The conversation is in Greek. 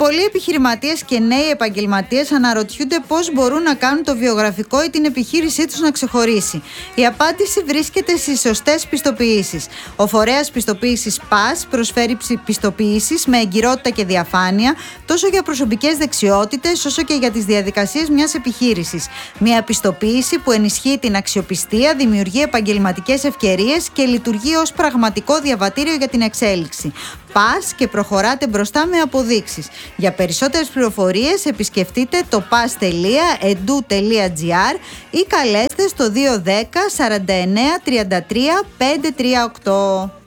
πολλοί επιχειρηματίες και νέοι επαγγελματίες αναρωτιούνται πώς μπορούν να κάνουν το βιογραφικό ή την επιχείρησή τους να ξεχωρίσει. Η απάντηση βρίσκεται στις σωστές πιστοποιήσεις. Ο φορέας πιστοποίησης PAS προσφέρει πιστοποιήσεις με εγκυρότητα και διαφάνεια τόσο για προσωπικές δεξιότητες όσο και για τις διαδικασίες μιας επιχείρησης. Μια πιστοποίηση που ενισχύει την αξιοπιστία, δημιουργεί επαγγελματικές ευκαιρίες και λειτουργεί ως πραγματικό διαβατήριο για την εξέλιξη. Πας και προχωράτε μπροστά με αποδείξεις. Για περισσότερες πληροφορίες επισκεφτείτε το pas.edu.gr ή καλέστε στο 210 49 33 538.